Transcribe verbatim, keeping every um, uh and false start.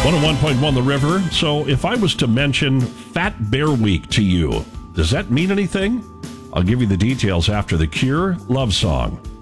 one oh one point one The River. So if I was to mention Fat Bear Week to you, does that mean anything? I'll give you the details after The Cure love song.